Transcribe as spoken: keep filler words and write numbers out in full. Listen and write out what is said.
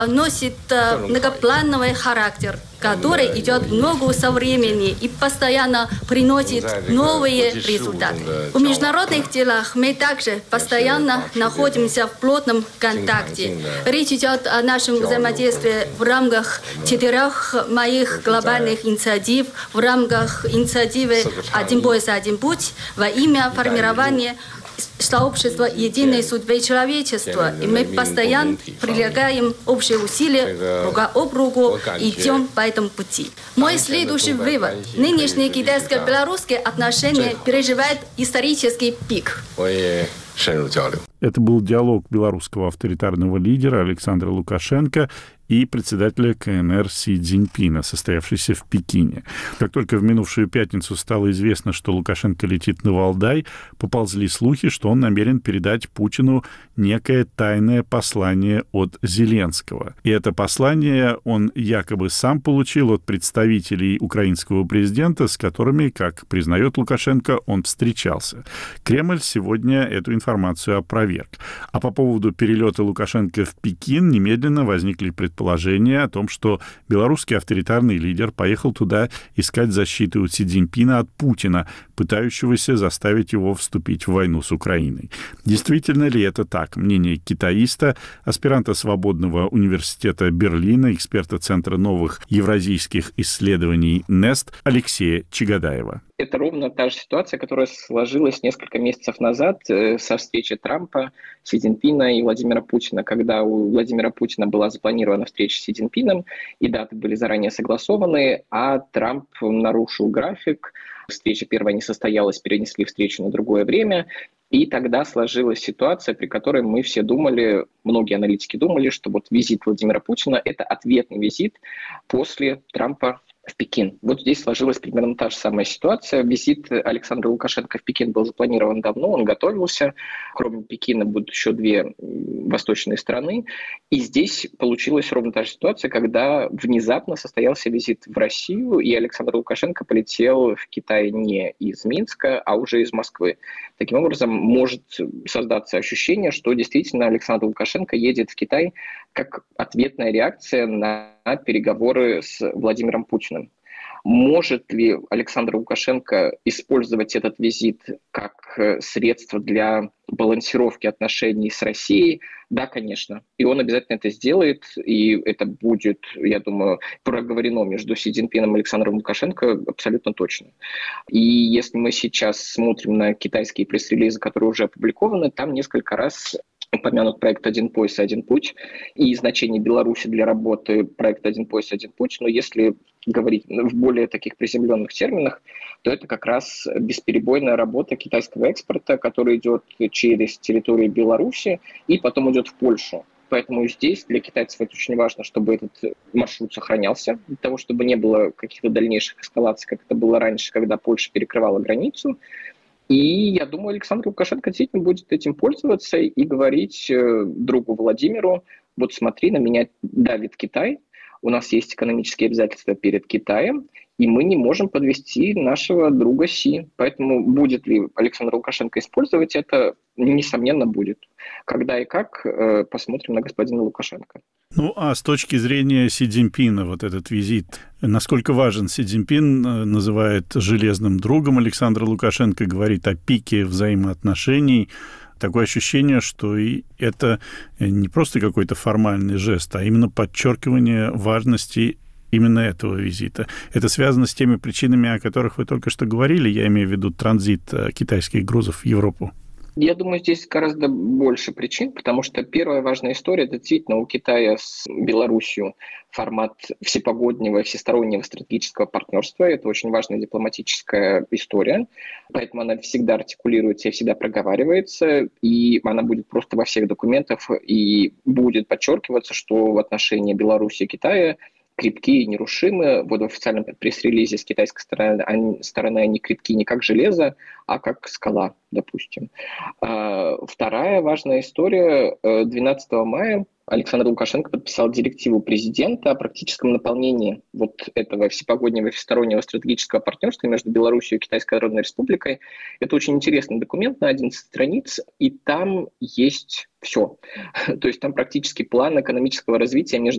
носит многоплановый характер, который идет много со времени и постоянно приносит новые результаты. В международных делах мы также постоянно находимся в плотном контакте. Речь идет о нашем взаимодействии в рамках четырех моих глобальных инициатив, в рамках инициативы «Один пояс, один путь» во имя формирования сообщества единой судьбы человечества. И мы постоянно прилагаем общие усилия друг об другу и идем по этому пути. Мой следующий вывод. Нынешние китайско-белорусские отношения переживают исторический пик. Это был диалог белорусского авторитарного лидера Александра Лукашенко и председателя ка эн эр Си Цзиньпина, состоявшийся в Пекине. Как только в минувшую пятницу стало известно, что Лукашенко летит на Валдай, поползли слухи, что он намерен передать Путину некое тайное послание от Зеленского. И это послание он якобы сам получил от представителей украинского президента, с которыми, как признает Лукашенко, он встречался. Кремль сегодня эту информацию опроверг. А по поводу перелета Лукашенко в Пекин немедленно возникли предположения о том, что белорусский авторитарный лидер поехал туда искать защиты у Си Цзиньпина от Путина, пытающегося заставить его вступить в войну с Украиной. Действительно ли это так? Мнение китаиста, аспиранта Свободного университета Берлина, эксперта Центра новых евразийских исследований НЕСТ Алексея Чагадаева. Это ровно та же ситуация, которая сложилась несколько месяцев назад со встречи Трампа, Си Цзиньпина и Владимира Путина, когда у Владимира Путина была запланирована встреча с Си Цзиньпином, и даты были заранее согласованы, а Трамп нарушил график, встреча первая не состоялась, перенесли встречу на другое время, и тогда сложилась ситуация, при которой мы все думали, многие аналитики думали, что вот визит Владимира Путина – это ответный визит после Трампа в Пекин. Вот здесь сложилась примерно та же самая ситуация. Визит Александра Лукашенко в Пекин был запланирован давно, он готовился. Кроме Пекина будут еще две восточные страны. И здесь получилась ровно та же ситуация, когда внезапно состоялся визит в Россию, и Александр Лукашенко полетел в Китай не из Минска, а уже из Москвы. Таким образом, может создаться ощущение, что действительно Александр Лукашенко едет в Китай как ответная реакция на переговоры с Владимиром Путиным. Может ли Александр Лукашенко использовать этот визит как средство для балансировки отношений с Россией? Да, конечно. И он обязательно это сделает, и это будет, я думаю, проговорено между Си Цзиньпином и Александром Лукашенко абсолютно точно. И если мы сейчас смотрим на китайские пресс-релизы, которые уже опубликованы, там несколько раз упомянут проект «Один пояс, один путь» и значение Беларуси для работы проекта «Один пояс, один путь». Но если говорить в более таких приземленных терминах, то это как раз бесперебойная работа китайского экспорта, который идет через территорию Беларуси и потом идет в Польшу. Поэтому здесь для китайцев это очень важно, чтобы этот маршрут сохранялся, для того, чтобы не было каких-то дальнейших эскалаций, как это было раньше, когда Польша перекрывала границу. И я думаю, Александр Лукашенко действительно будет этим пользоваться и говорить другу Владимиру: вот смотри, на меня давит Китай, у нас есть экономические обязательства перед Китаем, и мы не можем подвести нашего друга Си. Поэтому будет ли Александр Лукашенко использовать это, несомненно, будет. Когда и как, посмотрим на господина Лукашенко. Ну, а с точки зрения Си Цзиньпина, вот этот визит, насколько важен? Си Цзиньпин называет железным другом Александра Лукашенко, говорит о пике взаимоотношений. Такое ощущение, что и это не просто какой-то формальный жест, а именно подчеркивание важности именно этого визита. Это связано с теми причинами, о которых вы только что говорили, я имею в виду транзит китайских грузов в Европу. Я думаю, здесь гораздо больше причин, потому что первая важная история, это действительно у Китая с Беларусью формат всепогоднего, всестороннего стратегического партнерства. Это очень важная дипломатическая история, поэтому она всегда артикулируется и всегда проговаривается, и она будет просто во всех документах, и будет подчеркиваться, что в отношении Беларуси и Китая крепкие и нерушимые. Вот в официальном пресс-релизе с китайской стороны они, стороны они крепкие не как железо, а как скала, допустим. А, вторая важная история. двенадцатого мая Александр Лукашенко подписал директиву президента о практическом наполнении вот этого всепогоднего всестороннего стратегического партнерства между Беларусью и Китайской Народной Республикой. Это очень интересный документ на одиннадцать страниц, и там есть все. То есть там практически план экономического развития между